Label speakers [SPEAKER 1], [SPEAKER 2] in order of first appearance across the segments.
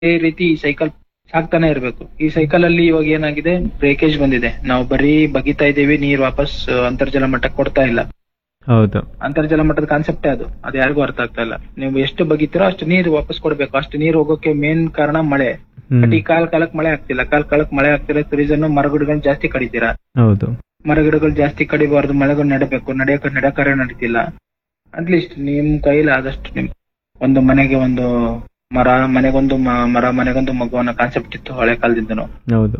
[SPEAKER 1] ಅದೇ ರೀತಿ ಈ ಸೈಕಲ್ ಸಾಕ್ತಾನೆ ಇರ್ಬೇಕು. ಈ ಸೈಕಲ್ ಅಲ್ಲಿ ಇವಾಗ ಏನಾಗಿದೆ, ಬ್ರೇಕೇಜ್ ಬಂದಿದೆ. ನಾವು ಬರೀ ಬಗಿತಾ ಇದೀವಿ, ನೀರ್ ವಾಪಸ್ ಅಂತರ್ಜಲ ಮಟ್ಟಕ್ಕೆ ಕೊಡ್ತಾ ಇಲ್ಲ.
[SPEAKER 2] ಹೌದು.
[SPEAKER 1] ಅಂತರ್ಜಲ ಮಟ್ಟದ ಕಾನ್ಸೆಪ್ಟೇ ಅದು ಯಾರಿಗೂ ಅರ್ಥ ಆಗ್ತಾ ಇಲ್ಲ. ನೀವು ಎಷ್ಟು ಬಗಿತೀರೋ ಅಷ್ಟು ನೀರು ವಾಪಸ್ ಕೊಡ್ಬೇಕು. ಅಷ್ಟು ನೀರು ಹೋಗೋಕೆ ಮೇನ್ ಕಾರಣ ಮಳೆ. ಬಟ್ ಈ ಕಾಲಕ್ಕೆ ಮಳೆ ಆಗ್ತಿಲ್ಲ. ಕಾಲಕ್ಕೆ ಮಳೆ ಆಗ್ತಿಲ್ಲ. ರೀಸನ್ ಮರಗಿಡಗಳು ಜಾಸ್ತಿ ಕಡಿತೀರಾ.
[SPEAKER 2] ಹೌದು.
[SPEAKER 1] ಮರಗಿಡಗಳು ಜಾಸ್ತಿ ಕಡಿಬಾರ್ದು, ಮಳೆಗಳು ನೆಡಬೇಕು. ನಡೆಕಾರ್ಯ ನಡೀತಿಲ್ಲ. ಅಟ್ಲೀಸ್ಟ್ ನಿಮ್ ಕೈಲಿ ಆದಷ್ಟು ಒಂದು ಮನೆಗೆ ಒಂದು ಮರ, ಮನೆಗೊಂದು ಮರ, ಮನೆಗೊಂದು ಮಗು ಅನ್ನೋ ಕಾನ್ಸೆಪ್ಟ್ ಇತ್ತು ಹಳೆ ಕಾಲದಿಂದನು.
[SPEAKER 2] ಹೌದು.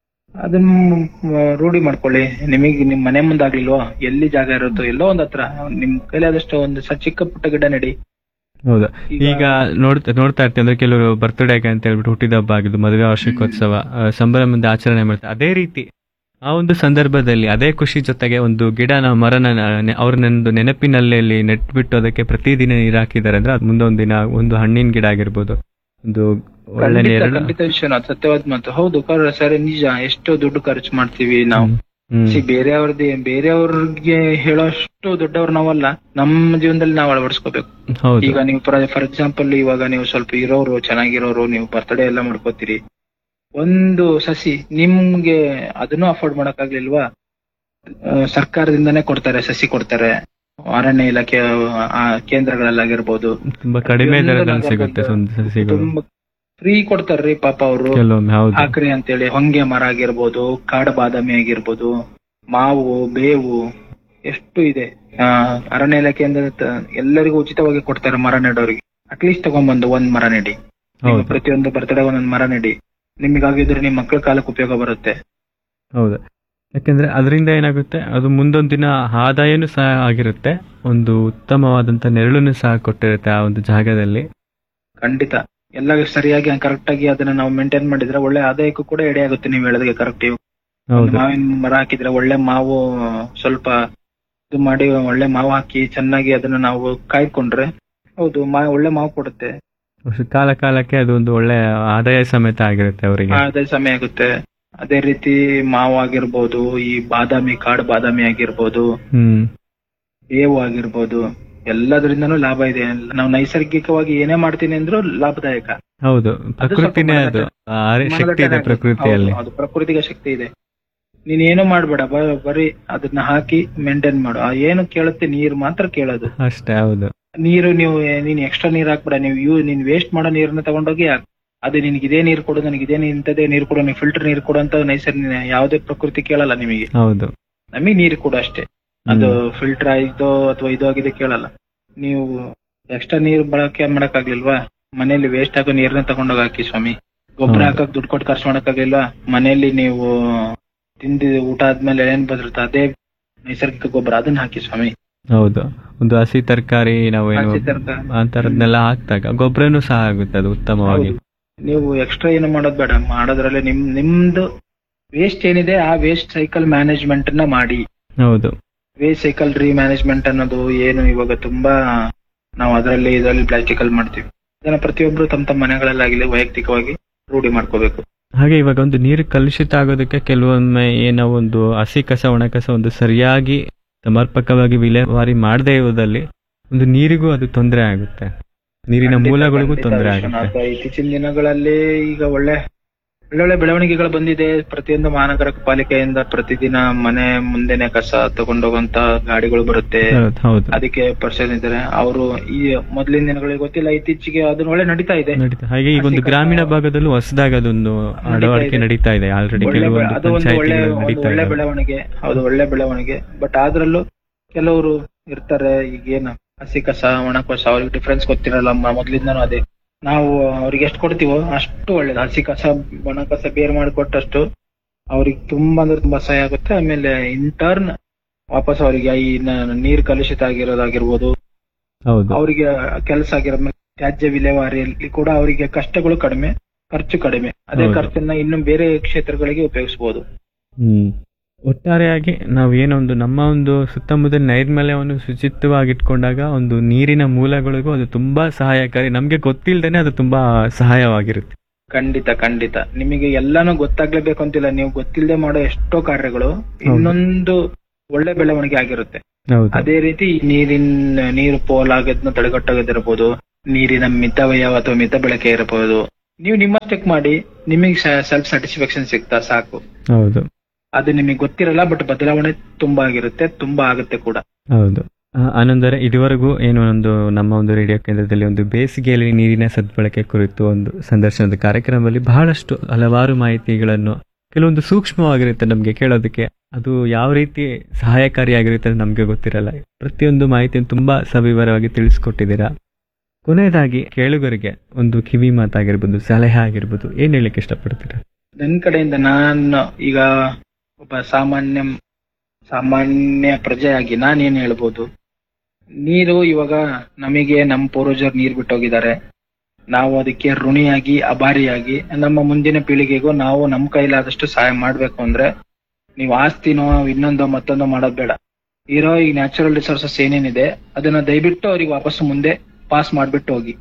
[SPEAKER 1] ಅದನ್ನ ರೂಢಿ ಮಾಡ್ಕೊಳ್ಳಿ. ನಿಮಗೆ ನಿಮ್ ಮನೆ ಮುಂದಾಗ್ಲಿಲ್ವೋ, ಎಲ್ಲಿ ಜಾಗ ಇರುತ್ತೋ ಎಲ್ಲೋ ಒಂದ್ ಹತ್ರ ನಿಮ್ ಕೈಲಿ ಆದಷ್ಟು ಒಂದು ಚಿಕ್ಕ ಪುಟ್ಟ ಗಿಡ ನೆಡಿ.
[SPEAKER 2] ಹೌದಾ. ಈಗ ನೋಡ್ತಾ ಇರ್ತೀವಿ ಅಂದ್ರೆ ಕೆಲವರು ಬರ್ತ್ಡೇಗೆ ಅಂತ ಹೇಳ್ಬಿಟ್ಟು ಹುಟ್ಟಿದ ಹಬ್ಬ ಆಗಿದ್ದು, ಮದುವೆ ವಾರ್ಷಿಕೋತ್ಸವ ಸಂಭ್ರಮದಿಂದ ಆಚರಣೆ ಮಾಡ್ತಾರೆ. ಅದೇ ರೀತಿ ಆ ಒಂದು ಸಂದರ್ಭದಲ್ಲಿ ಅದೇ ಖುಷಿ ಜೊತೆಗೆ ಒಂದು ಗಿಡನ ಮರನ ಅವ್ರನ್ನೊಂದು ನೆನಪಿನಲ್ಲಿ ನೆಟ್ಬಿಟ್ಟು ಅದಕ್ಕೆ ಪ್ರತಿದಿನ ನೀರು ಹಾಕಿದ್ದಾರೆ ಅಂದ್ರೆ ಅದು ಮುಂದೊಂದು ದಿನ ಒಂದು ಹಣ್ಣಿನ ಗಿಡ ಆಗಿರ್ಬೋದು, ಒಂದು ಒಳ್ಳೆ
[SPEAKER 1] ಖಂಡಿತ ವಿಷಯ, ಸತ್ಯವಾದ ಮಾತು. ಹೌದು ಸರಿ, ನಿಜ. ಎಷ್ಟೋ ದುಡ್ಡು ಖರ್ಚು ಮಾಡ್ತೀವಿ ನಾವು. ಬೇರೆಯವ್ರಿಗೆ ಹೇಳೋಷ್ಟು ದೊಡ್ಡವ್ರು ನಾವಲ್ಲ. ನಮ್ಮ ಜೀವನದಲ್ಲಿ ನಾವು ಅಳವಡಿಸ್ಕೋಬೇಕು. ಈಗ ನೀವು ಫಾರ್ ಎಕ್ಸಾಂಪಲ್, ಇವಾಗ ನೀವು ಸ್ವಲ್ಪ ಇರೋರು, ಚೆನ್ನಾಗಿರೋರು, ನೀವು ಬರ್ತ್ಡೇ ಎಲ್ಲ ಮಾಡ್ಕೋತೀರಿ. ಒಂದು ಸಸಿ ನಿಮ್ಗೆ ಅದನ್ನು ಅಫೋರ್ಡ್ ಮಾಡಕ್ ಆಗ್ಲಿಲ್ವಾ, ಸರ್ಕಾರದಿಂದಾನೇ ಕೊಡ್ತಾರೆ, ಸಸಿ ಕೊಡ್ತಾರೆ. ಅರಣ್ಯ ಇಲಾಖೆ ಕೇಂದ್ರಗಳಲ್ಲಾಗಿರ್ಬೋದು,
[SPEAKER 2] ತುಂಬಾ ಕಡಿಮೆ ದರದಲ್ಲಿ ಸಿಗುತ್ತೆ ಸಸಿಗಳು.
[SPEAKER 1] ತುಂಬಾ ಫ್ರೀ ಕೊಡ್ತಾರ್ರಿ ಪಾಪ ಅವರು. ಹಾಕ್ರಿ ಅಂತೇಳಿ ಹೊಂಗೆ ಮರ ಆಗಿರ್ಬೋದು, ಕಾಡು ಬಾದಾಮಿ ಆಗಿರ್ಬೋದು, ಮಾವು, ಬೇವು, ಎಷ್ಟು ಇದೆ. ಅರಣ್ಯ ಇಲಾಖೆಯಿಂದ ಎಲ್ಲರಿಗೂ ಉಚಿತವಾಗಿ ಕೊಡ್ತಾರೆ ಮರ ನೆಡೋರಿಗೆ. ಅಟ್ಲೀಸ್ಟ್ ತಗೊಂಡ್ಬಂದು ಒಂದ್ ಮರ ನೆಡಿ. ಪ್ರತಿಯೊಂದು ಬರ್ತಡೇ ಒಂದೊಂದು ಮರ ನೆಡಿ. ನಿಮಗಾಗಿದ್ರೆ ನಿಮ್ ಮಕ್ಕಳ ಕಾಲಕ್ಕೆ ಉಪಯೋಗ ಬರುತ್ತೆ.
[SPEAKER 2] ಹೌದು. ಯಾಕಂದ್ರೆ ಅದರಿಂದ ಏನಾಗುತ್ತೆ, ಅದು ಮುಂದೊಂದು ದಿನ ಆದಾಯನೂ ಸಹ ಆಗಿರುತ್ತೆ, ಒಂದು ಉತ್ತಮವಾದಂತ ನೆರಳನ್ನು ಸಹ ಕೊಟ್ಟಿರುತ್ತೆ ಆ ಒಂದು ಜಾಗದಲ್ಲಿ.
[SPEAKER 1] ಖಂಡಿತ. ಎಲ್ಲ ಸರಿಯಾಗಿ ಕರೆಕ್ಟ್ ಆಗಿ ಅದನ್ನ ನಾವು ಮೇಂಟೈನ್ ಮಾಡಿದ್ರೆ ಒಳ್ಳೆ ಆದಾಯಕ್ಕೂ ಕೂಡ ಎಡೆ ಆಗುತ್ತೆ. ನೀವು ಹೇಳೋದಕ್ಕೆ ಕರೆಕ್ಟ್. ಮಾವಿನ ಮರ ಹಾಕಿದ್ರೆ ಒಳ್ಳೆ ಮಾವು, ಸ್ವಲ್ಪ ಇದು ಮಾಡಿ ಒಳ್ಳೆ ಮಾವು ಹಾಕಿ ಚೆನ್ನಾಗಿ ಅದನ್ನ ನಾವು ಕಾಯ್ಕೊಂಡ್ರೆ ಹೌದು ಒಳ್ಳೆ ಮಾವು ಕೊಡುತ್ತೆ.
[SPEAKER 2] ಕಾಲಕ್ಕೆ ಅದು ಒಂದು ಒಳ್ಳೆ ಆದಾಯ ಸಮೇತ ಆಗಿರುತ್ತೆ ಅವರಿಗೆ.
[SPEAKER 1] ಆದಾಯ ಸಮಯ ಆಗುತ್ತೆ. ಅದೇ ರೀತಿ ಮಾವು ಆಗಿರ್ಬೋದು, ಈ ಬಾದಾಮಿ, ಕಾಡು ಬಾದಾಮಿ ಆಗಿರ್ಬೋದು, ಬೇವು ಆಗಿರ್ಬೋದು, ಎಲ್ಲದರಿಂದನೂ ಲಾಭ ಇದೆ. ನಾವು ನೈಸರ್ಗಿಕವಾಗಿ ಏನೇ ಮಾಡ್ತೀನಿ ಅಂದ್ರೂ ಲಾಭದಾಯಕ.
[SPEAKER 2] ಹೌದು, ಪ್ರಕೃತಿನೇ ಅದು ಶಕ್ತಿ ಇದೆ ಪ್ರಕೃತಿಯಲ್ಲಿ.
[SPEAKER 1] ಅದು ಪ್ರಕೃತಿಗೆ ಶಕ್ತಿ ಇದೆ. ನೀನ್ ಏನು ಮಾಡ್ಬೇಡ, ಬರೀ ಅದನ್ನ ಹಾಕಿ ಮೇಂಟೈನ್ ಮಾಡು. ಏನು ಕೇಳುತ್ತೆ, ನೀರು ಮಾತ್ರ ಕೇಳೋದು
[SPEAKER 2] ಅಷ್ಟೇ. ಹೌದು.
[SPEAKER 1] ನೀರು ನೀನ್ ಎಕ್ಸ್ಟ್ರಾ ನೀರ್ ಹಾಕ್ಬೇಡ. ನೀನ್ ವೇಸ್ಟ್ ಮಾಡೋ ನೀರನ್ನ ತಗೊಂಡೋಗಿ ಅದು ನಿನ್ಗೆ ಇದೇ ನೀರು ಕೊಡು, ನನಗೆ ಇದೇ ಇಂಥದೇ ನೀರು ಕೊಡು, ನೀವು ಫಿಲ್ಟರ್ ನೀರು ಕೊಡು ಅಂತ ನೈಸರ್ಗಿಕ ಯಾವುದೇ ಪ್ರಕೃತಿ ಕೇಳಲ್ಲ ನಿಮಗೆ.
[SPEAKER 2] ಹೌದು.
[SPEAKER 1] ನಮಗೆ ನೀರು ಕೊಡು ಅಷ್ಟೇ. ಅದು ಫಿಲ್ಟರ್ ಆಯ್ತೋ ಅಥವಾ ಇದು ಆಗಿದೆ ಕೇಳಲ್ಲ. ನೀವು ಎಕ್ಸ್ಟ್ರಾ ನೀರು ಬಳಕೆ ಮಾಡಕ್ಕಾಗ್ಲಿಲ್ವಾ, ಮನೆಯಲ್ಲಿ ವೇಸ್ಟ್ ಆಗೋ ನೀರನ್ನ ತಗೊಂಡೋಗಿ ಹಾಕಿ ಸ್ವಾಮಿ. ಗೊಬ್ಬರ ಹಾಕಕ್ ದುಡ್ಡು ಕೊಟ್ಟು ಖರ್ಚು ಮಾಡಕ್ಕಾಗ್ಲಿಲ್ವಾ, ಮನೆಯಲ್ಲಿ ನೀವು ತಿಂದಿ ಊಟ ಆದ್ಮೇಲೆ ಏನ್ ಬದಿರುತ್ತೆ ಅದೇ ನೈಸರ್ಗಿಕ ಗೊಬ್ಬರ, ಅದನ್ನ ಹಾಕಿ ಸ್ವಾಮಿ.
[SPEAKER 2] ಹೌದು. ಒಂದು ಹಸಿ ತರಕಾರಿ ನಾವು ಅಂತರದ್ನೆಲ್ಲ ಹಾಕ್ದಾಗ ಗೊಬ್ಬರನು ಸಹ ಆಗುತ್ತೆ, ಅದು ಉತ್ತಮವಾಗಿ.
[SPEAKER 1] ನೀವು ಎಕ್ಸ್ಟ್ರಾ ಏನು ಮಾಡೋದ್ ಬೇಡ. ಮಾಡೋದ್ರಲ್ಲಿ ನಿಮ್ದು ವೇಸ್ಟ್ ಏನಿದೆ ಆ ವೇಸ್ಟ್ ಸೈಕಲ್ ಮ್ಯಾನೇಜ್ಮೆಂಟ್ ನ ಮಾಡಿ.
[SPEAKER 2] ಹೌದು.
[SPEAKER 1] ವೇಸ್ಟ್ ಸೈಕಲ್ ಮ್ಯಾನೇಜ್ಮೆಂಟ್ ಅನ್ನೋದು ಏನು ಇವಾಗ ತುಂಬಾ ನಾವು ಇದರಲ್ಲಿ ಪ್ಲಾಸ್ಟಿಕ್ ಅಲ್ಲಿ ಮಾಡ್ತೀವಿ. ಇದನ್ನ ಪ್ರತಿಯೊಬ್ರು ತಮ್ಮ ಮನೆಗಳಲ್ಲಾಗಲಿ ವೈಯಕ್ತಿಕವಾಗಿ ರೂಢಿ ಮಾಡ್ಕೋಬೇಕು.
[SPEAKER 2] ಹಾಗೆ ಇವಾಗ ಒಂದು ನೀರು ಕಲುಷಿತ ಆಗೋದಕ್ಕೆ ಕೆಲವೊಮ್ಮೆ ಏನೋ ಒಂದು ಹಸಿ ಕಸ, ಒಣ ಕಸ ಒಂದು ಸರಿಯಾಗಿ ಸಮರ್ಪಕವಾಗಿ ವಿಲೇವಾರಿ ಮಾಡದೇ ಇರುವುದಲ್ಲಿ ಒಂದು ನೀರಿಗೂ ಅದು ತೊಂದರೆ ಆಗುತ್ತೆ, ನೀರಿನ ಮೂಲಗಳಿಗೂ ತೊಂದರೆ ಆಗುತ್ತೆ.
[SPEAKER 1] ಇತ್ತೀಚಿನ ದಿನಗಳಲ್ಲಿ ಈಗ ಒಳ್ಳೆ ಬೆಳವಣಿಗೆಗಳು ಬಂದಿದೆ. ಪ್ರತಿಯೊಂದು ಮಹಾನಗರ ಪಾಲಿಕೆಯಿಂದ ಪ್ರತಿದಿನ ಮನೆ ಮುಂದೆನೆ ಕಸ ತಗೊಂಡೋಗಂತ ಗಾಡಿಗಳು ಬರುತ್ತೆ. ಅದಕ್ಕೆ ಪರ್ಸನ್ ಇದ್ದಾರೆ ಅವರು. ಈ ಮೊದಲಿನ ದಿನಗಳಿಗೆ ಗೊತ್ತಿಲ್ಲ, ಇತ್ತೀಚೆಗೆ ಅದನ್ನ ಒಳ್ಳೆ ನಡೀತಾ ಇದೆ.
[SPEAKER 2] ಹಾಗೆ ಈ ಒಂದು ಗ್ರಾಮೀಣ ಭಾಗದಲ್ಲೂ ಹೊಸದಾಗಿ ಅದೊಂದು ಅಳವಡಿಕೆ ನಡೀತಾ ಇದೆ ಆಲ್ರೆಡಿ.
[SPEAKER 1] ಅದು ಒಂದು ಒಳ್ಳೆ ಬೆಳವಣಿಗೆ. ಹೌದು, ಒಳ್ಳೆ ಬೆಳವಣಿಗೆ. ಬಟ್ ಅದ್ರಲ್ಲೂ ಕೆಲವರು ಇರ್ತಾರೆ, ಈಗೇನು ಹಸಿ ಕಸ, ಒಣ ಕಸ, ಅವ್ರಿಗೆ ಡಿಫ್ರೆನ್ಸ್ ಗೊತ್ತಿರಲ್ಲ. ಮೊದ್ಲಿಂದನೂ ಅದೇ ನಾವು ಅವ್ರಿಗೆ ಎಷ್ಟು ಕೊಡ್ತೀವೋ ಅಷ್ಟು ಒಳ್ಳೇದು. ಹಸಿ ಕಸ, ಒಣ ಕಸ ಬೇರೆ ಮಾಡಿಕೊಟ್ಟಷ್ಟು ಅವ್ರಿಗೆ ತುಂಬಾ ಅಂದ್ರೆ ತುಂಬಾ ಸಹಾಯ ಆಗುತ್ತೆ. ಆಮೇಲೆ ಇಂಟರ್ನ್ ವಾಪಸ್ ಅವರಿಗೆ ಈ ನೀರು ಕಲುಷಿತ ಆಗಿರೋದಾಗಿರ್ಬೋದು, ಅವರಿಗೆ ಕೆಲಸ ಆಗಿರೋ ತ್ಯಾಜ್ಯ ವಿಲೇವಾರಿಯಲ್ಲಿ ಕೂಡ ಅವರಿಗೆ ಕಷ್ಟಗಳು ಕಡಿಮೆ, ಖರ್ಚು ಕಡಿಮೆ. ಅದೇ ಖರ್ಚನ್ನ ಇನ್ನು ಬೇರೆ ಕ್ಷೇತ್ರಗಳಿಗೆ ಉಪಯೋಗಿಸಬಹುದು.
[SPEAKER 2] ಒಟ್ಟಾರೆಯಾಗಿ ನಾವು ಏನೊಂದು ನಮ್ಮ ಒಂದು ಸುತ್ತಮುತ್ತಲ ನೈರ್ಮಲ್ಯವನ್ನು ಶುಚಿತ್ವವಾಗಿಟ್ಕೊಂಡಾಗ ಒಂದು ನೀರಿನ ಮೂಲಗಳಿಗೂ ಅದು ತುಂಬಾ ಸಹಾಯಕಾರಿ. ನಮ್ಗೆ ಗೊತ್ತಿಲ್ದೇನೆ ಅದು ತುಂಬಾ ಸಹಾಯವಾಗಿರುತ್ತೆ.
[SPEAKER 1] ಖಂಡಿತ. ನಿಮಗೆ ಎಲ್ಲಾನು ಗೊತ್ತಾಗ್ಲೇಬೇಕು ಅಂತಿಲ್ಲ. ನೀವು ಗೊತ್ತಿಲ್ಲದೆ ಮಾಡೋ ಎಷ್ಟೋ ಕಾರ್ಯಗಳು ಇನ್ನೊಂದು ಒಳ್ಳೆ ಬೆಳವಣಿಗೆ ಆಗಿರುತ್ತೆ. ಅದೇ ರೀತಿ ನೀರು ಪೋಲಾಗೋದನ್ನ ತಡೆಗಟ್ಟೋದಿರ್ಬೋದು, ನೀರಿನ ಮಿತವ್ಯಯ ಅಥವಾ ಮಿತ ಬಳಕೆ ಇರಬಹುದು, ನೀವು ನಿಮ್ಮಷ್ಟಕ್ಕೆ ಮಾಡಿ, ನಿಮಗೆ ಸೆಲ್ಫ್ ಸ್ಯಾಟಿಸ್ಫ್ಯಾಕ್ಷನ್ ಸಿಗ್ತಾ ಸಾಕು.
[SPEAKER 2] ಹೌದು
[SPEAKER 1] ಅದು ನಿಮಗೆ ಗೊತ್ತಿರಲ್ಲ, ಬಟ್ ಬದಲಾವಣೆ ತುಂಬಾ ಆಗಿರುತ್ತೆ, ತುಂಬಾ ಆಗುತ್ತೆ ಕೂಡ.
[SPEAKER 2] ಹೌದು. ಆನಂದರೆ ಇದುವರೆಗೂ ಏನು ಒಂದು ನಮ್ಮ ಒಂದು ರೇಡಿಯೋ ಕೇಂದ್ರದಲ್ಲಿ ಒಂದು ಬೇಸಿಗೆಯಲ್ಲಿ ನೀರಿನ ಸದ್ಬಳಕೆ ಕುರಿತು ಒಂದು ಸಂದರ್ಶನದ ಕಾರ್ಯಕ್ರಮದಲ್ಲಿ ಬಹಳಷ್ಟು ಹಲವಾರು ಮಾಹಿತಿಗಳನ್ನು ಕೆಲವೊಂದು ಸೂಕ್ಷ್ಮವಾಗಿರುತ್ತೆ ನಮಗೆ ಕೇಳೋದಕ್ಕೆ, ಅದು ಯಾವ ರೀತಿ ಸಹಾಯಕಾರಿಯಾಗಿರುತ್ತೆ ಅಂತ ನಮಗೆ ಗೊತ್ತಿರಲ್ಲ. ಪ್ರತಿಯೊಂದು ಮಾಹಿತಿಯನ್ನು ತುಂಬಾ ಸವಿವರವಾಗಿ ತಿಳಿಸ್ಕೊಟ್ಟಿದ್ದೀರಾ. ಕೊನೆಯದಾಗಿ ಕೇಳುಗರಿಗೆ ಒಂದು ಕಿವಿ ಮಾತಾಗಿರ್ಬೋದು, ಸಲಹೆ ಆಗಿರ್ಬೋದು, ಏನ್ ಹೇಳಲಿಕ್ಕೆ ಇಷ್ಟಪಡ್ತೀರಾ?
[SPEAKER 1] ನನ್ನ ಕಡೆಯಿಂದ ನಾನು ಈಗ ಒಬ್ಬ ಸಾಮಾನ್ಯ ಪ್ರಜೆಯಾಗಿ ನಾನೇನ್ ಹೇಳ್ಬೋದು, ನೀರು ಇವಾಗ ನಮಗೆ ನಮ್ಮ ಪೂರ್ವಜರು ನೀರು ಬಿಟ್ಟೋಗಿದ್ದಾರೆ. ನಾವು ಅದಕ್ಕೆ ಋಣಿಯಾಗಿ ಅಭಾರಿಯಾಗಿ ನಮ್ಮ ಮುಂದಿನ ಪೀಳಿಗೆಗೂ ನಾವು ನಮ್ಮ ಕೈಲಾದಷ್ಟು ಸಹಾಯ ಮಾಡ್ಬೇಕು. ಅಂದ್ರೆ ನೀವು ಆಸ್ತಿನೋ ಇನ್ನೊಂದೋ ಮತ್ತೊಂದೋ ಮಾಡೋದ್ ಬೇಡ. ಇರೋ ಈ ನ್ಯಾಚುರಲ್ ರಿಸೋರ್ಸಸ್ ಏನೇನಿದೆ ಅದನ್ನ ದಯವಿಟ್ಟು ಅವ್ರಿಗೆ ವಾಪಸ್ ಮುಂದೆ ಪಾಸ್ ಮಾಡ್ಬಿಟ್ಟು ಹೋಗಿ.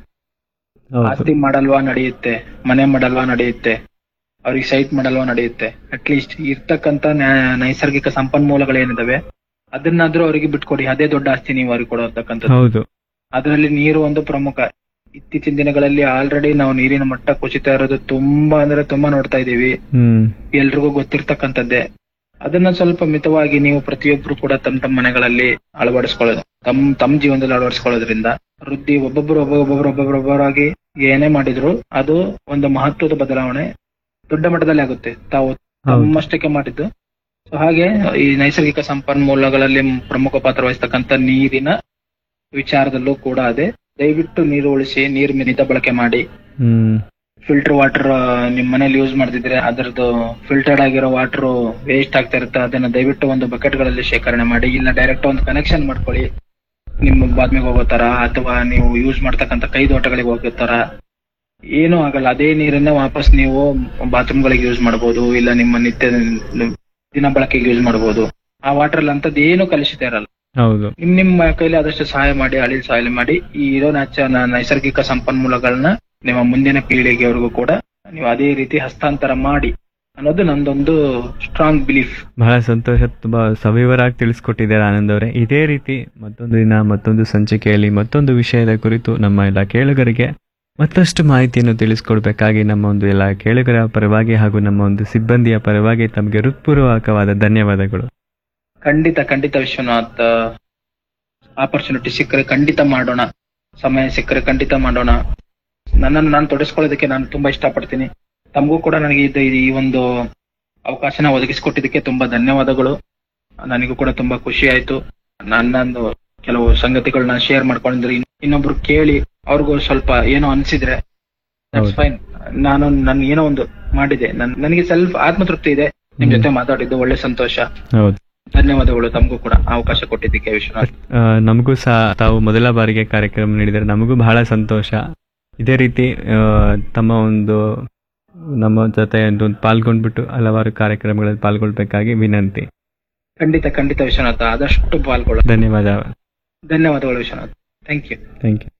[SPEAKER 1] ಆಸ್ತಿ ಮಾಡಲ್ವಾ ನಡೆಯುತ್ತೆ, ಮನೆ ಮಾಡಲ್ವಾ ನಡೆಯುತ್ತೆ, ಅವ್ರಿಗೆ ಸೈಟ್ ಮಾಡಲ್ವಾ ನಡೆಯುತ್ತೆ. ಅಟ್ಲೀಸ್ಟ್ ಇರ್ತಕ್ಕಂತ ನೈಸರ್ಗಿಕ ಸಂಪನ್ಮೂಲಗಳೇನಿದಾವೆ ಅದನ್ನಾದ್ರೂ ಅವರಿಗೆ ಬಿಟ್ಕೊಡಿ. ಅದೇ ದೊಡ್ಡ ಆಸ್ತಿ ನೀವು ಅವ್ರಿಗೆ ಕೊಡತಕ್ಕಂಥದ್ದು. ಅದರಲ್ಲಿ ನೀರು ಒಂದು ಪ್ರಮುಖ. ಇತ್ತೀಚಿನ ದಿನಗಳಲ್ಲಿ ಆಲ್ರೆಡಿ ನಾವು ನೀರಿನ ಮಟ್ಟ ಕುಸಿತ ಇರೋದು ತುಂಬಾ ಅಂದ್ರೆ ತುಂಬಾ ನೋಡ್ತಾ ಇದೀವಿ. ಎಲ್ರಿಗೂ ಗೊತ್ತಿರ್ತಕ್ಕಂಥದ್ದೇ. ಅದನ್ನ ಸ್ವಲ್ಪ ಮಿತವಾಗಿ ನೀವು ಪ್ರತಿಯೊಬ್ರು ಕೂಡ ತಮ್ಮ ಮನೆಗಳಲ್ಲಿ ಅಳವಡಿಸ್ಕೊಳ್ಳೋದು, ತಮ್ಮ ಜೀವನದಲ್ಲಿ ಅಳವಡಿಸ್ಕೊಳ್ಳೋದ್ರಿಂದ ವೃದ್ಧಿ ಒಬ್ಬೊಬ್ಬರಾಗಿ ಏನೇ ಮಾಡಿದ್ರು ಅದು ಒಂದು ಮಹತ್ವದ ಬದಲಾವಣೆ ದೊಡ್ಡ ಮಟ್ಟದಲ್ಲಿ ಆಗುತ್ತೆ. ತಾವು ತಮ್ಮಷ್ಟಕ್ಕೆ ಮಾಡಿದ್ದು. ಸೊ ಹಾಗೆ ಈ ನೈಸರ್ಗಿಕ ಸಂಪನ್ಮೂಲಗಳಲ್ಲಿ ಪ್ರಮುಖ ಪಾತ್ರ ವಹಿಸ್ತಕ್ಕಂಥ ನೀರಿನ ವಿಚಾರದಲ್ಲೂ ಕೂಡ ಅದೇ. ದಯವಿಟ್ಟು ನೀರು ಉಳಿಸಿ, ನೀರು ಮಿತ ಬಳಕೆ ಮಾಡಿ. ಫಿಲ್ಟರ್ ವಾಟರ್ ನಿಮ್ ಮನೇಲಿ ಯೂಸ್ ಮಾಡ್ತಿದ್ರೆ ಅದರದ್ದು ಫಿಲ್ಟರ್ಡ್ ಆಗಿರೋ ವಾಟರ್ ವೇಸ್ಟ್ ಆಗ್ತಾ ಇರುತ್ತೆ. ಅದನ್ನ ದಯವಿಟ್ಟು ಒಂದು ಬಕೆಟ್ ಗಳಲ್ಲಿ ಶೇಖರಣೆ ಮಾಡಿ, ಇಲ್ಲ ಡೈರೆಕ್ಟ್ ಒಂದು ಕನೆಕ್ಷನ್ ಮಾಡ್ಕೊಳ್ಳಿ. ನಿಮ್ಮ ಬಾತ್ಮಿಗೆ ಹೋಗೋ ತರ ಅಥವಾ ನೀವು ಯೂಸ್ ಮಾಡ್ತಕ್ಕಂಥ ಕೈದೋಟಗಳಿಗೆ ಹೋಗೋ ತರ ಏನೂ ಆಗಲ್ಲ. ಅದೇ ನೀರನ್ನ ವಾಪಸ್ ನೀವು ಬಾತ್ರೂಮ್ ಗಳಿಗೆ ಯೂಸ್ ಮಾಡಬಹುದು, ಇಲ್ಲ ನಿಮ್ಮ ನಿತ್ಯ ದಿನ ಬಳಕೆಗೆ ಯೂಸ್ ಮಾಡಬಹುದು. ಆ ವಾಟರ್ ಅಲ್ಲಿ ಅಂತದ್ದು ಏನು ಕಲುಷಿತ ಇರಲ್ಲ.
[SPEAKER 2] ಹೌದು.
[SPEAKER 1] ನಿಮ್ಮ ಕೈಲಿ ಆದಷ್ಟು ಸಹಾಯ ಮಾಡಿ, ಅಳಿಲ್ ಸಹಾಯ ಮಾಡಿ. ಈ ಇರೋ ನೈಸರ್ಗಿಕ ಸಂಪನ್ಮೂಲಗಳನ್ನ ನಿಮ್ಮ ಮುಂದಿನ ಪೀಳಿಗೆವರೆಗೂ ಕೂಡ ನೀವು ಅದೇ ರೀತಿ ಹಸ್ತಾಂತರ ಮಾಡಿ ಅನ್ನೋದು ನಂದೊಂದು ಸ್ಟ್ರಾಂಗ್ ಬಿಲೀಫ್.
[SPEAKER 2] ಬಹಳ ಸಂತೋಷ. ತುಂಬಾ ಸವಿವರಾಗಿ ತಿಳಿಸ್ಕೊಟ್ಟಿದ್ದಾರೆ ಆನಂದ್ ಅವರೇ. ಇದೇ ರೀತಿ ಮತ್ತೊಂದು ದಿನ ಮತ್ತೊಂದು ಸಂಚಿಕೆಯಲ್ಲಿ ಮತ್ತೊಂದು ವಿಷಯದ ಕುರಿತು ನಮ್ಮ ಎಲ್ಲ ಕೇಳುಗರಿಗೆ ಮತ್ತಷ್ಟು ಮಾಹಿತಿಯನ್ನು ತಿಳಿಸ್ಕೊಡ್ಬೇಕಾಗಿ ನಮ್ಮ ಒಂದು ಎಲ್ಲ ಕೇಳುಗರ ಪರವಾಗಿ ಹಾಗೂ ನಮ್ಮ ಒಂದು ಸಿಬ್ಬಂದಿಯ ಪರವಾಗಿ ತಮಗೆ ಹೃತ್ಪೂರ್ವಕವಾದ ಧನ್ಯವಾದಗಳು.
[SPEAKER 1] ಖಂಡಿತ ವಿಶ್ವನಾಥ್. ಆಪರ್ಚುನಿಟಿ ಸಿಕ್ಕರೆ ಖಂಡಿತ ಮಾಡೋಣ, ಸಮಯ ಸಿಕ್ಕರೆ ಖಂಡಿತ ಮಾಡೋಣ. ನನ್ನನ್ನು ನಾನು ತೊಡಗಿಸ್ಕೊಳ್ಳೋದಕ್ಕೆ ನಾನು ತುಂಬಾ ಇಷ್ಟಪಡ್ತೀನಿ. ತಮಗೂ ಕೂಡ ನನಗೆ ಈ ಒಂದು ಅವಕಾಶನ ಒದಗಿಸಿಕೊಟ್ಟಿದ್ದಕ್ಕೆ ತುಂಬಾ ಧನ್ಯವಾದಗಳು. ನನಗೂ ಕೂಡ ತುಂಬಾ ಖುಷಿ ಆಯ್ತು. ನನ್ನೊಂದು ಕೆಲವು ಸಂಗತಿಗಳನ್ನ ಶೇರ್ ಮಾಡ್ಕೊಂಡಿದ್ರೆ ಇನ್ನೊಬ್ರು ಕೇಳಿ ಅವ್ರಿಗೂ ಸ್ವಲ್ಪ ಏನೋ ಅನ್ಸಿದ್ರೆ ದಟ್ಸ್ ಫೈನ್. ನಾನು ಏನೋ ಒಂದು ಮಾಡಿದೆ, ನನಗೆ ಸೆಲ್ಫ್ ಆತ್ಮತೃಪ್ತಿ ಇದೆ. ನಿಮ್ ಜೊತೆ ಮಾತಾಡಿದ್ದು ಒಳ್ಳೆ ಸಂತೋಷ. ಧನ್ಯವಾದಗಳು ತಮಗೂ ಕೂಡ ಅವಕಾಶ ಕೊಟ್ಟಿದ್ದಕ್ಕೆ ವಿಶ್ವನಾಥ್.
[SPEAKER 2] ನಮಗೂ ಸಹ ತಾವು ಮೊದಲ ಬಾರಿಗೆ ಕಾರ್ಯಕ್ರಮ ನೀಡಿದರೆ ನಮಗೂ ಬಹಳ ಸಂತೋಷ. ಇದೇ ರೀತಿ ನಮ್ಮ ಜೊತೆ ಪಾಲ್ಗೊಂಡ್ಬಿಟ್ಟು ಹಲವಾರು ಕಾರ್ಯಕ್ರಮಗಳಲ್ಲಿ ಪಾಲ್ಗೊಳ್ಬೇಕಾಗಿ ವಿನಂತಿ.
[SPEAKER 1] ಖಂಡಿತ ವಿಶ್ವನಾಥ್, ಆದಷ್ಟು ಪಾಲ್ಗೊಳ್ಳ.
[SPEAKER 2] ಧನ್ಯವಾದಗಳು
[SPEAKER 1] ವಿಶ್ವನಾಥ್. Thank you.